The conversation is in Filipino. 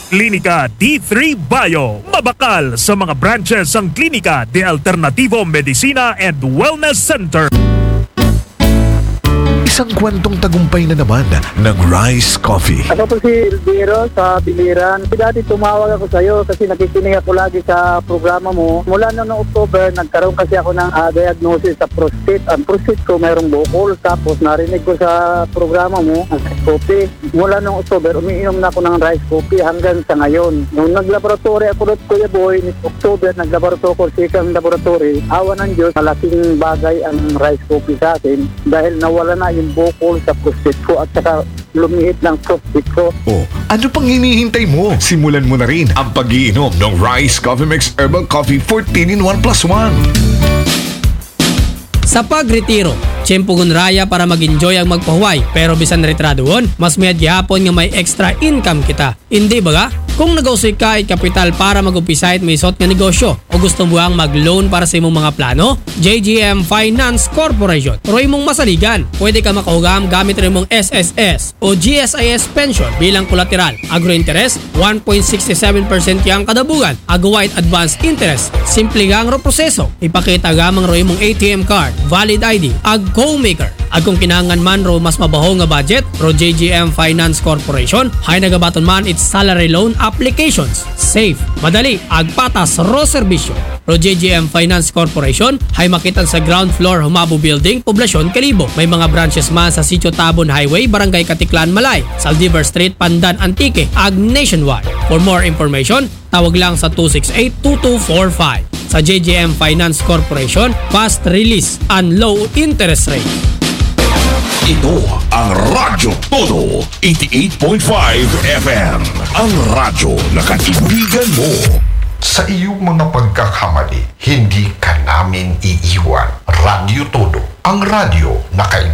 Klinika D3 Bio. Mabakal sa mga branches ang Klinika de Alternativo Medicina and Wellness Center. Isang kwentong tagumpay na naman ng Rice Coffee. Ako po si Elviro sa Biliran. Dati tumawag ako sa iyo kasi nakikinig ako lagi sa programa mo. Mula noong October, nagkaroon kasi ako ng diagnosis sa prostate. Ang prostate ko mayroong bukol. Tapos narinig ko sa programa mo, ang Rice Coffee. Mula noong October, umiinom na ako ng Rice Coffee hanggang sa ngayon. Nung naglaboratory ako doon, Kuya Boy, October, naglaboratory ko second laboratory. Awa ng Diyos, malaking bagay ang Rice Coffee sa akin dahil nawala na yung bukol sa prostate ko at saka lumiit ng prostate ko. Oh, ano pang hinihintay mo? Simulan mo na rin ang pag-iinom ng Rice Coffee Mix Herbal Coffee 14 in 1 plus 1. Sa pagretiro, tiyempo gunraya para mag-enjoy ang magpahuway. Pero bisan retradoon, mas may gihapon nga may extra income kita. Hindi ba? Kung nag-usoy ka ay kapital para mag-umpisa at may isot nga negosyo o gusto mo ang mag-loan para sa imong mga plano, JGM Finance Corporation. Pero imong masaligan, pwede ka makahugam gamit rin mong SSS o GSIS pension bilang kolateral. Agro-interest, 1.67% yang kadabugan. Agawait advance interest. Simple gang ro proseso. Ipakita gamang ro imong ATM card, valid ID, ag co-maker. Ag kung kinahanglan man ro mas mabaho nga budget, ro JGM Finance Corporation, hay nagabaton man its salary loan applications. Safe, madali, ag patas ro serbisyo. Ro JGM Finance Corporation, hay makitan sa ground floor Humabo Building, Poblasyon, Kalibo. May mga branches man sa Sitio Tabon Highway, Barangay Katiklan, Malay, Saldivar Street, Pandan, Antique, ag nationwide. For more information, tawag lang sa 268-2245. Sa JGM Finance Corporation, fast release and low interest rate. Ito ang Radyo Todo 88.5 FM. Ang radyo na kaibigan mo. Sa iyong mga pagkakamali, hindi ka namin iiwan. Radyo Todo, ang radyo na kaibigan